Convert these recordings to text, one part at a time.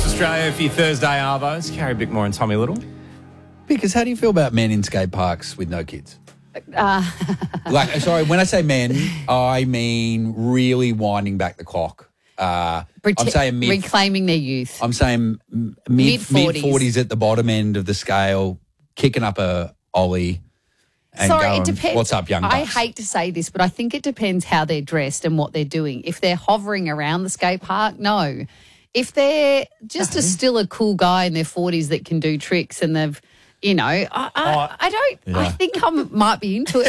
Australia for your Thursday Arvos. Carrie Bickmore and Tommy Little. Because how do you feel about men in skate parks with no kids? Sorry, when I say men, I mean really winding back the clock. I'm saying reclaiming their youth. I'm saying mid-40s at the bottom end of the scale, kicking up a ollie and going, it depends. What's up, young bucks? I hate to say this, but I think it depends how they're dressed and what they're doing. If they're hovering around the skate park, no. If they're just still a cool guy in their 40s that can do tricks and they've, I think I might be into it.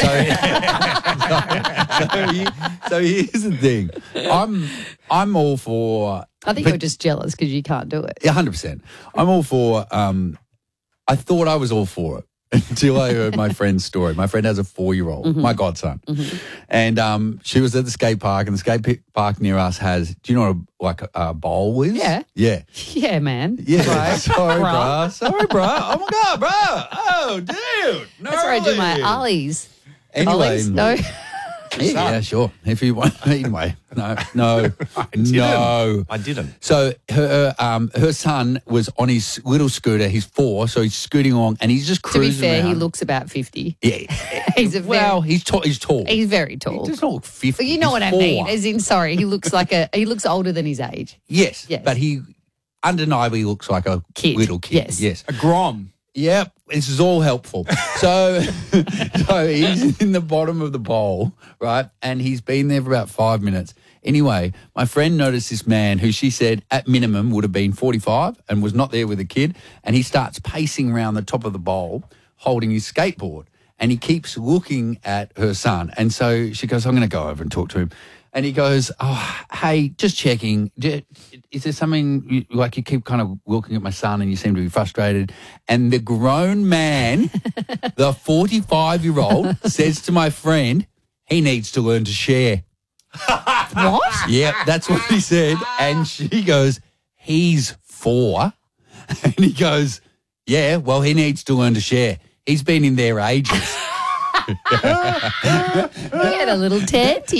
So here's the thing. I'm all for... I think you're just jealous because you can't do it. 100%. I'm all for... I thought I was all for it until I heard my friend's story. My friend has a 4-year-old, my godson. Mm-hmm. And she was at the skate park, and the skate park near us has... Do you know what a bowl is? Yeah. Yeah. Yeah, man. Yeah. Bro. Sorry, bro. Sorry, bro. Oh, my God, bro. Oh, dude. No. That's where I do my ollies. Anyway. Ollies? No. Yeah, sure. If you want. Anyway, no. I didn't. So her son was on his little scooter. He's 4, so he's scooting along, and he's just cruising. To be fair, around. he looks about 50. Yeah. He's he's tall. He's tall. He's very tall. He does not look 50. But you know He's what 4. I mean? As in, sorry, he looks older than his age. Yes. But he undeniably looks like a little kid. Yes. A grom. Yep, this is all helpful. So he's in the bottom of the bowl, right? And he's been there for about 5 minutes. Anyway, my friend noticed this man who she said at minimum would have been 45 and was not there with a kid. And he starts pacing around the top of the bowl holding his skateboard. And he keeps looking at her son. And so she goes, I'm going to go over and talk to him. And he goes, oh, hey, just checking. Is there something, you keep kind of looking at my son and you seem to be frustrated. And the grown man, the 45-year-old, says to my friend, he needs to learn to share. What? Yep, that's what he said. And she goes, he's 4. And he goes, yeah, well, he needs to learn to share. He's been in there ages. He had a little tanty.